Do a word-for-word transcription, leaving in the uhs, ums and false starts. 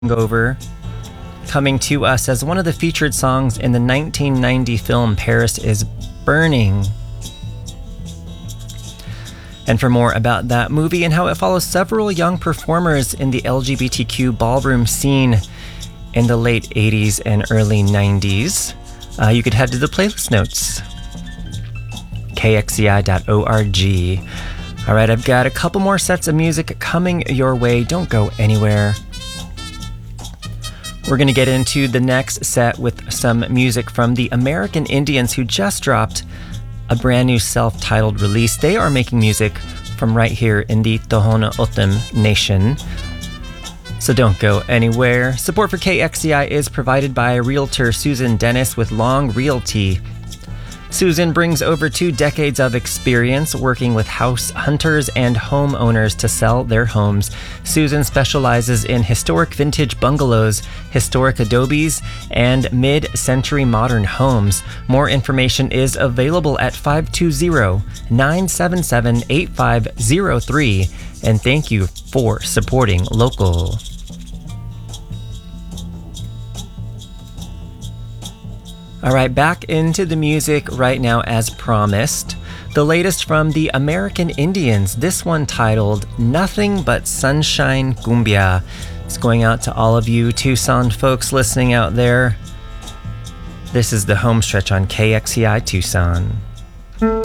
Over, coming to us as one of the featured songs in the nineteen ninety film Paris is Burning. And for more about that movie and how it follows several young performers in the L G B T Q ballroom scene in the late eighties and early nineties, uh, you could head to the playlist notes, k x c i dot org. All right, I've got a couple more sets of music coming your way. Don't go anywhere. We're going to get into the next set with some music from the American Indians, who just dropped a brand new self-titled release. They are making music from right here in the Tohono O'odham Nation. So don't go anywhere. Support for K X C I is provided by realtor Susan Dennis with Long Realty. Susan brings over two decades of experience working with house hunters and homeowners to sell their homes. Susan specializes in historic vintage bungalows, historic adobes, and mid-century modern homes. More information is available at five two zero, nine seven seven, eight five zero three. And thank you for supporting local. All right, back into the music right now as promised. The latest from the American Indians, this one titled Nothing But Sunshine Cumbia. It's going out to all of you Tucson folks listening out there. This is the home stretch on K X C I Tucson.